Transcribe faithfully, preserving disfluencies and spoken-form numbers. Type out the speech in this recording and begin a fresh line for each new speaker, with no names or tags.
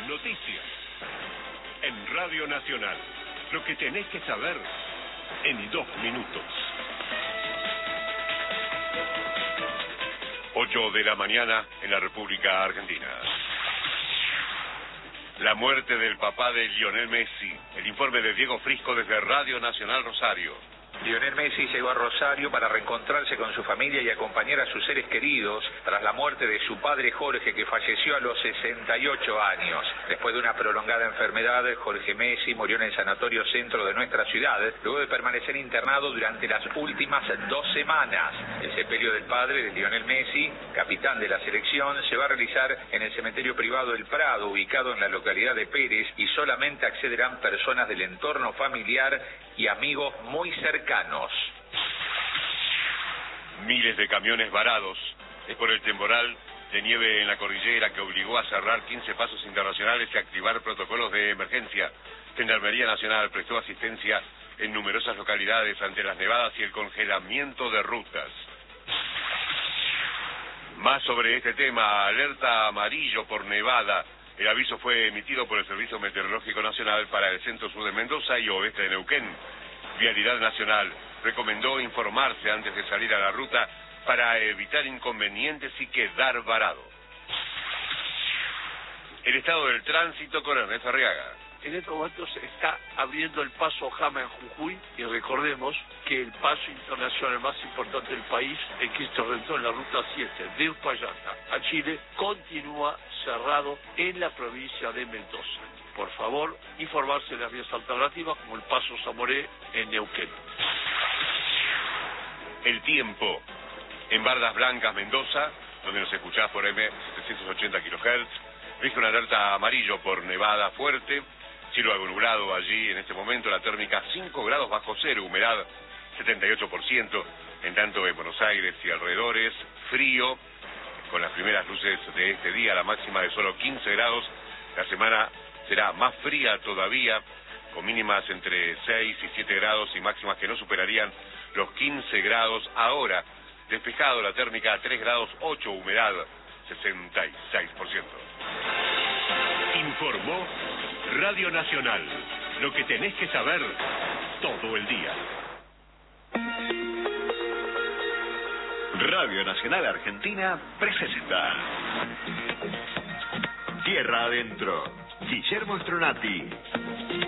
Noticias. En Radio Nacional. Lo que tenés que saber en dos minutos. ocho de la mañana en la República Argentina. La muerte del papá de Lionel Messi. El informe de Diego Frisco desde Radio Nacional Rosario.
Lionel Messi llegó a Rosario para reencontrarse con su familia y acompañar a sus seres queridos tras la muerte de su padre Jorge, que falleció a los sesenta y ocho años. Después de una prolongada enfermedad, Jorge Messi murió en el Sanatorio Centro de nuestra ciudad, luego de permanecer internado durante las últimas dos semanas. El sepelio del padre de Lionel Messi, capitán de la selección, se va a realizar en el cementerio privado El Prado, ubicado en la localidad de Pérez, y solamente accederán personas del entorno familiar y amigos muy cercanos.
Miles de camiones varados. Es por el temporal de nieve en la cordillera que obligó a cerrar quince pasos internacionales y activar protocolos de emergencia. Gendarmería Nacional prestó asistencia en numerosas localidades ante las nevadas y el congelamiento de rutas. Más sobre este tema, alerta amarillo por nevada. El aviso fue emitido por el Servicio Meteorológico Nacional para el centro sur de Mendoza y oeste de Neuquén. Vialidad Nacional recomendó informarse antes de salir a la ruta para evitar inconvenientes y quedar varado. El estado del tránsito con Ernesto Arriaga.
En estos momentos se está abriendo el paso Jama en Jujuy, y recordemos que el paso internacional más importante del país, el Cristo Redentor en la ruta siete, de Uspallata a Chile, continúa cerrado en la provincia de Mendoza. Por favor, informarse de las vías alternativas como el paso Zamoré en Neuquén.
El tiempo. En Bardas Blancas, Mendoza, donde nos escuchás por M setecientos ochenta kilohertz, rige una alerta amarillo por nevada fuerte, cielo algo nublado allí en este momento, la térmica cinco grados bajo cero, humedad setenta y ocho por ciento, en tanto en Buenos Aires y alrededores, frío, con las primeras luces de este día, la máxima de solo quince grados, la semana será más fría todavía, con mínimas entre seis y siete grados y máximas que no superarían los quince grados. Ahora, despejado, la térmica a tres grados ocho, humedad sesenta y seis por ciento. Informó Radio Nacional. Lo que tenés que saber todo el día.
Radio Nacional Argentina presenta Tierra Adentro. Guillermo Stronati.